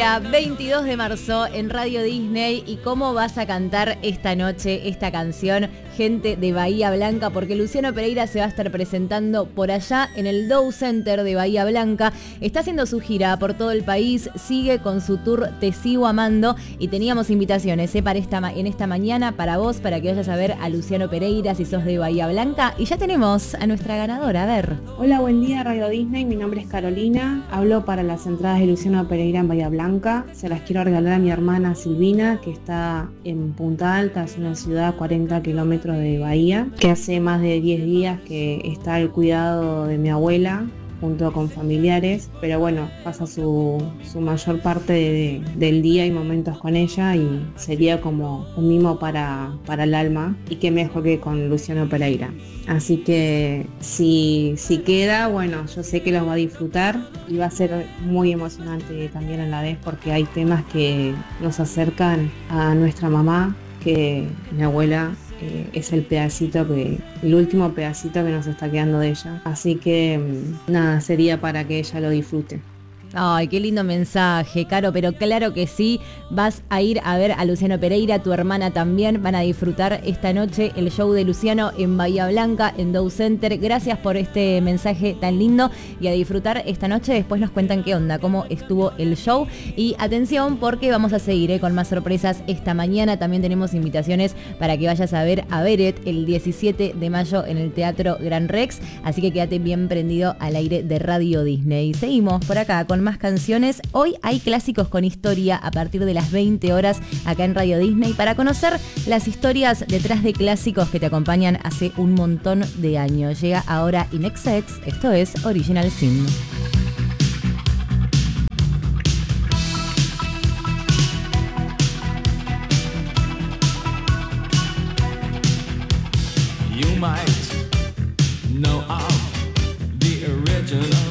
Pereira, 22 de marzo en Radio Disney. ¿Y cómo vas a cantar esta noche esta canción, gente de Bahía Blanca? Porque Luciano Pereira se va a estar presentando por allá en el Dow Center de Bahía Blanca. Está haciendo su gira por todo el país, sigue con su tour Te Sigo Amando y teníamos invitaciones para en esta mañana para vos, para que vayas a ver a Luciano Pereira si sos de Bahía Blanca. Y ya tenemos a nuestra ganadora, a ver. Hola, buen día Radio Disney, mi nombre es Carolina, hablo para las entradas de Luciano Pereira en Bahía Blanca. Se las quiero regalar a mi hermana Silvina, que está en Punta Alta, es una ciudad a 40 kilómetros de Bahía, que hace más de 10 días que está al cuidado de mi abuela junto con familiares, pero bueno, pasa su mayor parte del día y momentos con ella y sería como un mimo para el alma, y qué mejor que con Luciano Pereira. Así que si queda, bueno, yo sé que los va a disfrutar y va a ser muy emocionante también a la vez, porque hay temas que nos acercan a nuestra mamá, que mi abuela es el último pedacito que nos está quedando de ella. Así que nada, sería para que ella lo disfrute. Ay, qué lindo mensaje, Caro, pero claro que sí, vas a ir a ver a Luciano Pereira, tu hermana también, van a disfrutar esta noche el show de Luciano en Bahía Blanca, en Dow Center. Gracias por este mensaje tan lindo y a disfrutar esta noche. Después nos cuentan qué onda, cómo estuvo el show. Y atención, porque vamos a seguir con más sorpresas esta mañana. También tenemos invitaciones para que vayas a ver a Beret el 17 de mayo en el Teatro Gran Rex, así que quédate bien prendido al aire de Radio Disney. Seguimos por acá con más canciones. Hoy hay clásicos con historia a partir de las 20 horas acá en Radio Disney para conocer las historias detrás de clásicos que te acompañan hace un montón de años. Llega ahora In Excess, esto es Original Sin. You might know of the original